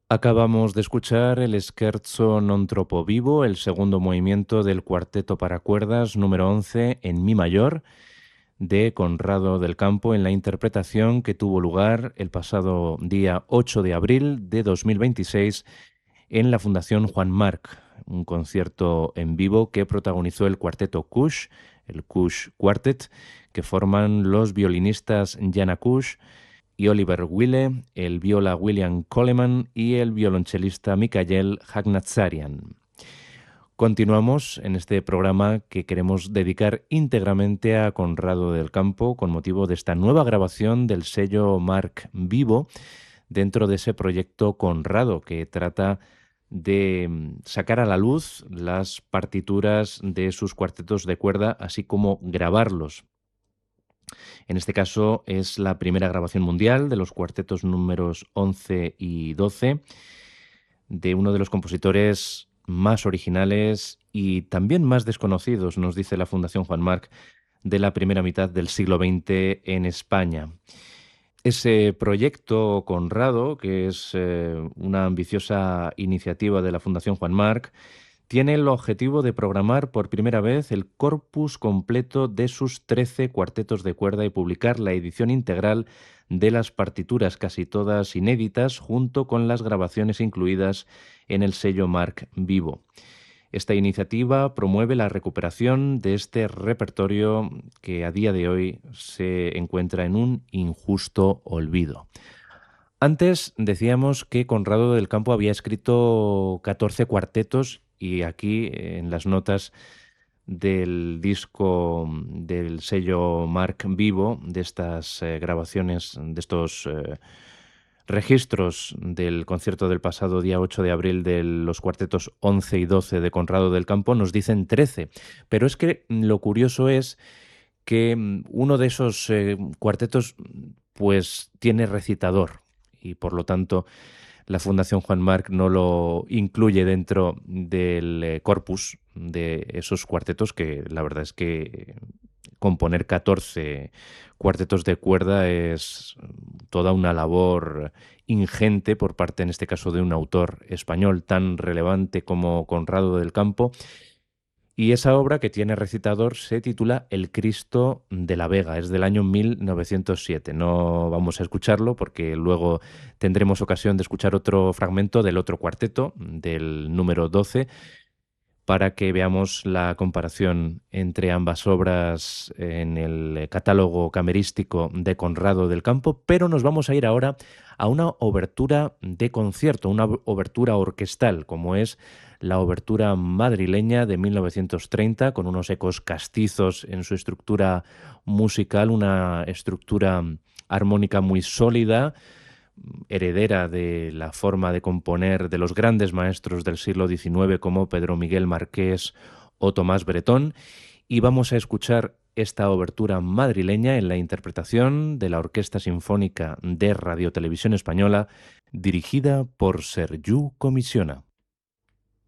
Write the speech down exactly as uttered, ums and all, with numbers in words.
Acabamos de escuchar el Scherzo non troppo vivo, el segundo movimiento del cuarteto para cuerdas número once en mi mayor de Conrado del Campo en la interpretación que tuvo lugar el pasado día ocho de abril de dos mil veintiséis en la Fundación Juan Marc, un concierto en vivo que protagonizó el cuarteto Kush, el Kush Quartet, que forman los violinistas Jana Kush y Oliver Wille, el viola William Coleman y el violonchelista Mikael Hagnatsarian. Continuamos en este programa que queremos dedicar íntegramente a Conrado del Campo con motivo de esta nueva grabación del sello Marc Vivo dentro de ese proyecto Conrado que trata de sacar a la luz las partituras de sus cuartetos de cuerda, así como grabarlos. En este caso es la primera grabación mundial de los cuartetos números once y doce de uno de los compositores más originales y también más desconocidos, nos dice la Fundación Juan Marc, de la primera mitad del siglo veinte en España. Ese proyecto Conrado, que es eh, una ambiciosa iniciativa de la Fundación Juan Marc, tiene el objetivo de programar por primera vez el corpus completo de sus trece cuartetos de cuerda y publicar la edición integral de las partituras, casi todas inéditas, junto con las grabaciones incluidas en el sello Marc Vivo. Esta iniciativa promueve la recuperación de este repertorio que a día de hoy se encuentra en un injusto olvido. Antes decíamos que Conrado del Campo había escrito catorce cuartetos y aquí en las notas del disco del sello Marc Vivo, de estas eh, grabaciones, de estos eh, registros del concierto del pasado día ocho de abril de los cuartetos once y doce de Conrado del Campo, nos dicen trece. Pero es que lo curioso es que mm, uno de esos eh, cuartetos pues tiene recitador y por lo tanto la Fundación Juan Marc no lo incluye dentro del eh, corpus de esos cuartetos, que la verdad es que componer catorce cuartetos de cuerda es toda una labor ingente por parte, en este caso, de un autor español tan relevante como Conrado del Campo. Y esa obra, que tiene recitador, se titula El Cristo de la Vega, es del año mil novecientos siete. No vamos a escucharlo porque luego tendremos ocasión de escuchar otro fragmento del otro cuarteto, del número doce, para que veamos la comparación entre ambas obras en el catálogo camerístico de Conrado del Campo, pero nos vamos a ir ahora a una obertura de concierto, una obertura orquestal, como es la obertura madrileña de mil novecientos treinta, con unos ecos castizos en su estructura musical, una estructura armónica muy sólida, heredera de la forma de componer de los grandes maestros del siglo diecinueve como Pedro Miguel Marqués o Tomás Bretón, y vamos a escuchar esta obertura madrileña en la interpretación de la Orquesta Sinfónica de Radio Televisión Española, dirigida por Sergiu Comissiona.